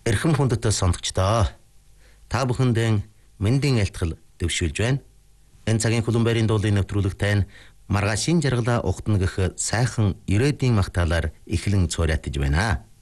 Эрхэм хүндэт сондогчдоо. Та бүхэндээ мэндийн айлтгал дэвшүүлж байна. Энэ цагийн Хулунбайрын дуулын нэвтрүүлэгтэй маргаашийн жаргалаа ухтна гэх сайхан ирээдүйн магтаалаар эхлэн цуурайтаж байна.